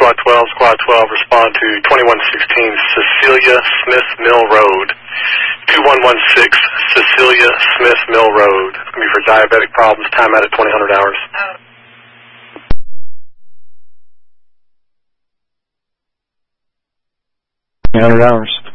Squad 12, Squad 12, respond to 2116 Cecilia Smith Mill Road. 2116 Cecilia Smith Mill Road. It's going to be for diabetic problems, time out at 2000 hours. 2000 hours.